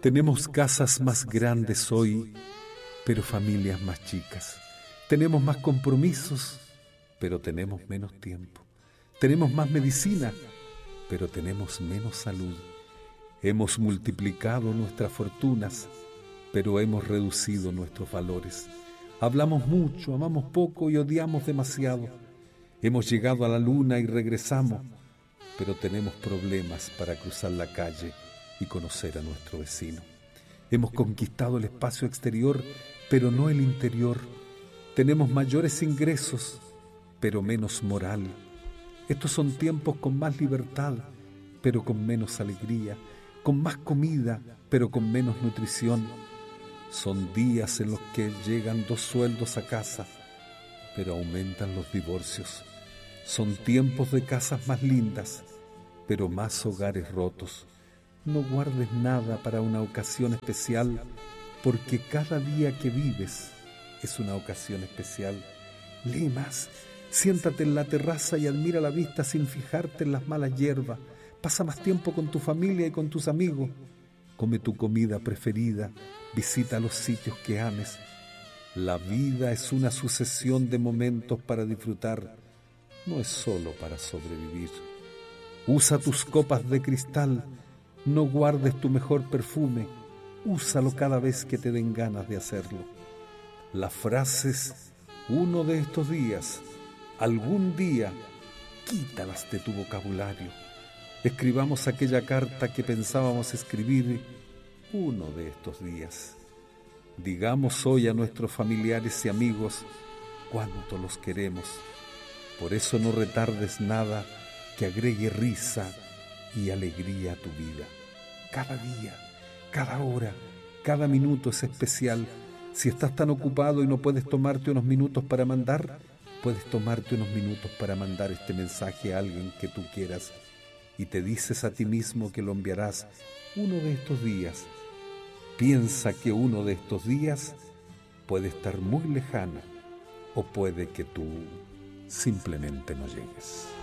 Tenemos casas más grandes hoy, pero familias más chicas. Tenemos más compromisos, pero tenemos menos tiempo. Tenemos más medicina, pero tenemos menos salud. Hemos multiplicado nuestras fortunas, pero hemos reducido nuestros valores. Hablamos mucho, amamos poco y odiamos demasiado. Hemos llegado a la luna y regresamos, pero tenemos problemas para cruzar la calle y conocer a nuestro vecino. Hemos conquistado el espacio exterior, pero no el interior. Tenemos mayores ingresos, pero menos moral. Estos son tiempos con más libertad, pero con menos alegría, con más comida, pero con menos nutrición. Son días en los que llegan 2 sueldos a casa, pero aumentan los divorcios. Son tiempos de casas más lindas, pero más hogares rotos. No guardes nada para una ocasión especial, porque cada día que vives es una ocasión especial. Lee más, siéntate en la terraza y admira la vista sin fijarte en las malas hierbas. Pasa más tiempo con tu familia y con tus amigos. Come tu comida preferida, visita los sitios que ames. La vida es una sucesión de momentos para disfrutar, no es solo para sobrevivir. Usa tus copas de cristal, no guardes tu mejor perfume, úsalo cada vez que te den ganas de hacerlo. Las frases uno de estos días, algún día, quítalas de tu vocabulario. Escribamos aquella carta que pensábamos escribir uno de estos días. Digamos hoy a nuestros familiares y amigos cuánto los queremos. Por eso no retardes nada que agregue risa y alegría a tu vida. Cada día, cada hora, cada minuto es especial. Si estás tan ocupado y no puedes tomarte unos minutos para mandar, puedes tomarte unos minutos para mandar este mensaje a alguien que tú quieras y te dices a ti mismo que lo enviarás uno de estos días. Piensa que uno de estos días puede estar muy lejano o puede que tú simplemente no llegues.